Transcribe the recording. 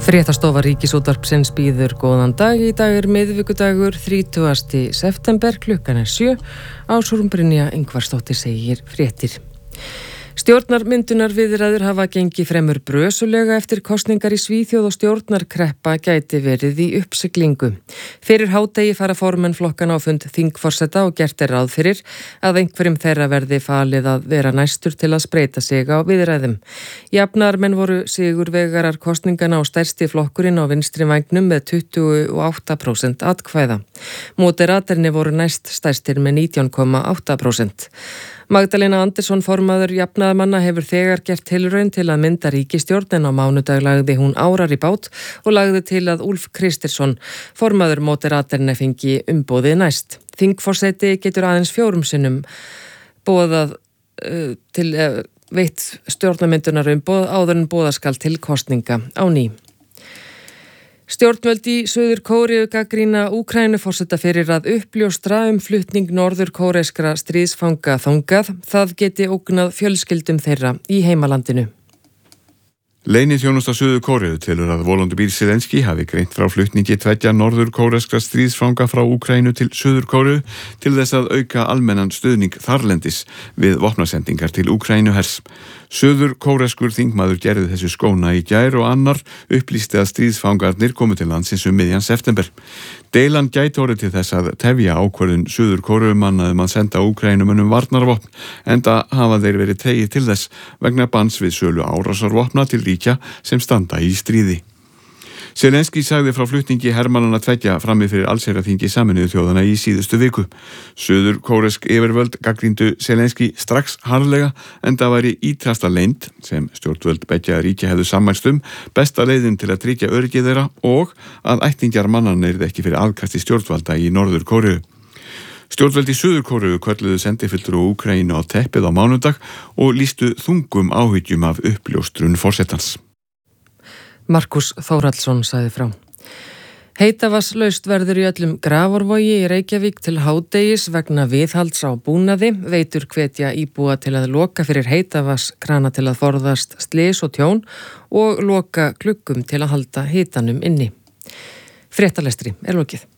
Fréttastofa Ríkisútvarpsins býður góðan dag. Í dag miðvikudagur 30. september, klukkan 7. Ásrún Brynja Ingvarsdóttir segir fréttir. Stjórnarmyndunarviðræður hafa gengið fremur brösulega eftir kosningar í Svíþjóð og stjórnarkreppa gæti verið í uppsiglingu. Fyrir hádegi fara formenn flokkana á fund þingforseta og gert ráð fyrir að einhverjum þeirra verði falið að vera næstur til að spreyta sig á viðræðum. Jafnaðarmenn voru sigurvegarar kosningana á stærsti flokkurinn á vinstri vængnum með 28% atkvæða. Moderaterni voru næst stærstir með 19,8%. Magdalena Andersson, formaður jafnaðarmanna, hefur þegar gert tilraun til að mynda ríkisstjórn en á mánudag lagði hún árar í bát og lagði til að Úlf Kristersson, formaður Moderaterna, fengi umboðið næst. Þingforseti getur aðeins 4 sinnum boðað veitt stjórnarmyndunar umboð áður en boða skal til kosninga á ný. Stjórnvöld í Suður-Kóreu gagnrýna Úkraínuforseta fyrir að uppljóstra flutning norður-kóreskra stríðsfanga þangað. Það geti ógnað fjölskyldum þeirra í heimalandinu. Leyniþjónusta Suður-Kóreu telur að Volodymyr Zelenský hafi greint frá flutningi 2 norður-kóreskra stríðsfanga frá Úkraínu til Suður-Kóreu til þess að auka almennan stuðning þarlendis við vopnasendingar til Úkraínuhers. Suður-kóreskur þingmaður gerði þessu skóna í gær og annar upplýsti að stríðsfangarnir komu til landsins miðjan september. Deilan gæti orðið til þess að tefja ákvörðun Suður-Kóreumanna að senda Úkraínumönnum varnarvopn, enda hafa þeir verið tregir til þess vegna bans við sölu árásarvopna til ríkja sem standa í stríði. Zelenský sagði frá flutningi hermannanna 2 frammi fyrir allsherjarþingi Sameinuðu þjóðanna í síðustu viku. Suður-kóresk yfirvöld gagnrýndu Zelenský strax harðlega, enda væri ýtrasta leynd, sem stjórnvöld beggja ríkja hefðu sammælst besta leiðin til að tryggja öryggi þeirra og að ættingjar mannanna yrði ekki fyrir aðkasti stjórnvalda í Norður-Kóreu. Stjórnvöld í Suður-Kóreu kölluðu sendifulltrúa Úkraínu á teppið á mánudag og lýstu þungum áhyggjum af uppljóstrun forsetans. Markus Þórhallsson sagði frá. Heitavatnslaust verður í öllum Grafarvogi í Reykjavík til hádegis vegna viðhalds á búnaði. Veitur hvetja íbúa til að loka fyrir heitavatnskrana til að forðast slys og tjón og loka gluggum til að halda hitanum inni. Fréttalestri lokið.